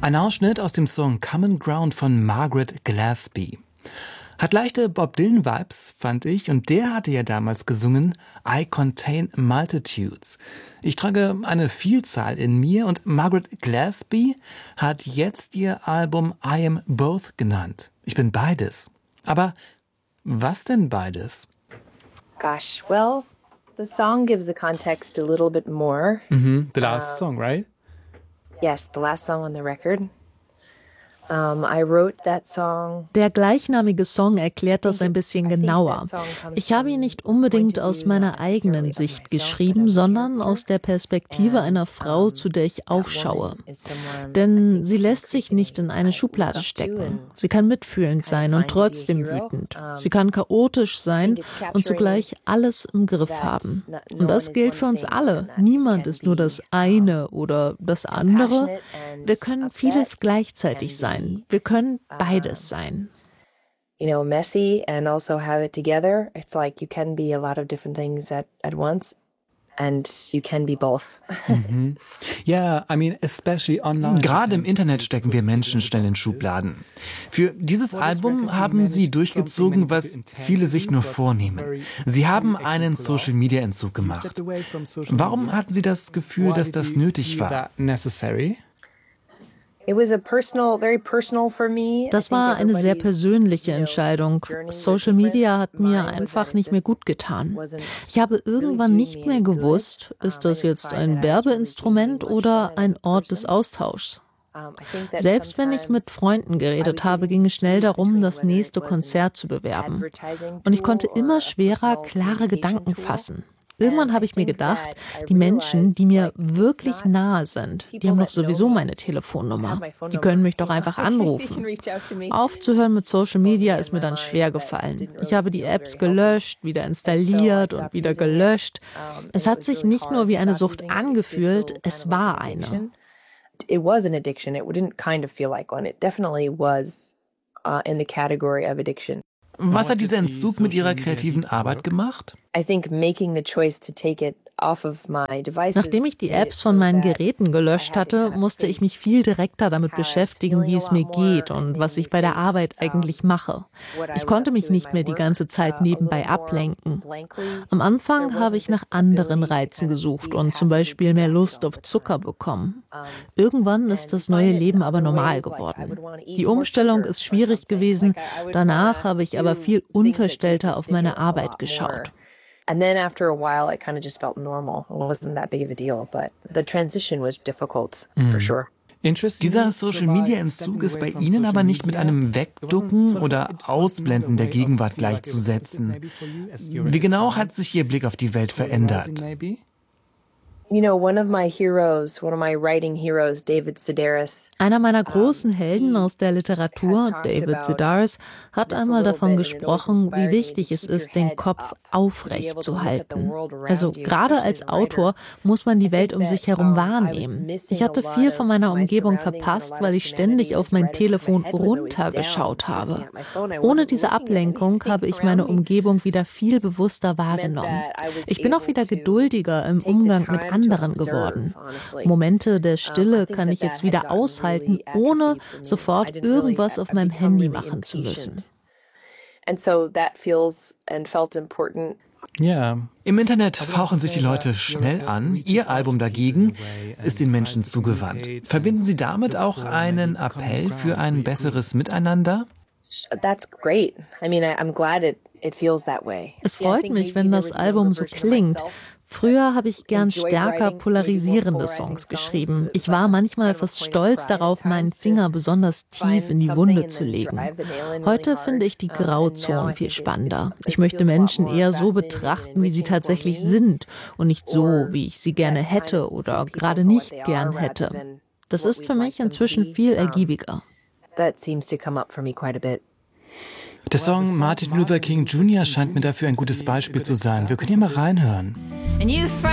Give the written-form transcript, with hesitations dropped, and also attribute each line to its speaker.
Speaker 1: Ein Ausschnitt aus dem Song Common Ground von Margaret Glasby. Hat leichte Bob Dylan-Vibes, fand ich, und der hatte ja damals gesungen I contain multitudes. Ich trage eine Vielzahl in mir und Margaret Glasby hat jetzt ihr Album I am both genannt. Ich bin beides. Aber was denn beides?
Speaker 2: Gosh, well, the song gives the context a little bit more.
Speaker 1: The last song, right?
Speaker 2: Yes, the last song on the record. I wrote that song.
Speaker 3: Der gleichnamige Song erklärt das ein bisschen genauer. Ich habe ihn nicht unbedingt aus meiner eigenen Sicht geschrieben, sondern aus der Perspektive einer Frau, zu der ich aufschaue. Denn sie lässt sich nicht in eine Schublade stecken. Sie kann mitfühlend sein und trotzdem wütend. Sie kann chaotisch sein und zugleich alles im Griff haben. Und das gilt für uns alle. Niemand ist nur das eine oder das andere. Wir können vieles gleichzeitig sein. Wir können beides sein.
Speaker 2: You know, messy and also have it together. It's like you can be a lot of different things at once. And you can be both.
Speaker 1: Yeah, I mean, especially online. Gerade im Internet stecken wir Menschen schnell in Schubladen. Für dieses Album haben Sie durchgezogen, was viele sich nur vornehmen. Sie haben einen Social-Media-Entzug gemacht. Warum hatten Sie das Gefühl, dass das nötig war?
Speaker 3: Das war eine sehr persönliche Entscheidung. Social Media hat mir einfach nicht mehr gut getan. Ich habe irgendwann nicht mehr gewusst, ist das jetzt ein Werbeinstrument oder ein Ort des Austauschs? Selbst wenn ich mit Freunden geredet habe, ging es schnell darum, das nächste Konzert zu bewerben. Und ich konnte immer schwerer klare Gedanken fassen. Irgendwann habe ich mir gedacht, die Menschen, die mir wirklich nahe sind, die haben doch sowieso meine Telefonnummer. Die können mich doch einfach anrufen. Aufzuhören mit Social Media ist mir dann schwer gefallen. Ich habe die Apps gelöscht, wieder installiert und wieder gelöscht. Es hat sich nicht nur wie eine Sucht angefühlt, es war eine.
Speaker 2: It was an addiction. It didn't kind of feel like one. It definitely was in the category of addiction.
Speaker 1: Was hat dieser Entzug mit Ihrer kreativen Arbeit gemacht?
Speaker 3: Nachdem ich die Apps von meinen Geräten gelöscht hatte, musste ich mich viel direkter damit beschäftigen, wie es mir geht und was ich bei der Arbeit eigentlich mache. Ich konnte mich nicht mehr die ganze Zeit nebenbei ablenken. Am Anfang habe ich nach anderen Reizen gesucht und zum Beispiel mehr Lust auf Zucker bekommen. Irgendwann ist das neue Leben aber normal geworden. Die Umstellung ist schwierig gewesen, danach habe ich aber viel unverstellter auf meine Arbeit geschaut.
Speaker 2: And then after a while, it kind of just felt normal. It wasn't that big of a deal, but the transition was difficult, for sure.
Speaker 1: Dieser Social-Media-Entzug ist bei Ihnen aber nicht mit einem Wegducken oder Ausblenden der Gegenwart gleichzusetzen. Wie genau hat sich Ihr Blick auf die Welt verändert?
Speaker 2: You know, one of my writing heroes, David Sedaris.
Speaker 3: Einer meiner großen Helden aus der Literatur, David Sedaris, hat einmal davon gesprochen, wie wichtig es ist, den Kopf aufrecht zu halten. Also gerade als Autor muss man die Welt um sich herum wahrnehmen. Ich hatte viel von meiner Umgebung verpasst, weil ich ständig auf mein Telefon runtergeschaut habe. Ohne diese Ablenkung habe ich meine Umgebung wieder viel bewusster wahrgenommen. Ich bin auch wieder geduldiger im Umgang mit anderen geworden. Momente der Stille kann ich jetzt wieder aushalten, ohne sofort irgendwas auf meinem Handy machen zu müssen.
Speaker 1: Ja. Im Internet fauchen sich die Leute schnell an. Ihr Album dagegen ist den Menschen zugewandt. Verbinden Sie damit auch einen Appell für ein besseres Miteinander?
Speaker 2: That's great. I mean, I'm glad it feels that way.
Speaker 3: Es freut mich, wenn das Album so klingt. Früher habe ich gern stärker polarisierende Songs geschrieben. Ich war manchmal fast stolz darauf, meinen Finger besonders tief in die Wunde zu legen. Heute finde ich die Grauzonen viel spannender. Ich möchte Menschen eher so betrachten, wie sie tatsächlich sind und nicht so, wie ich sie gerne hätte oder gerade nicht gern hätte. Das ist für mich inzwischen viel ergiebiger.
Speaker 2: That seems to come up for me quite a bit.
Speaker 1: Der Song Martin Luther King Jr. scheint mir dafür ein gutes Beispiel zu sein. Wir können hier mal reinhören.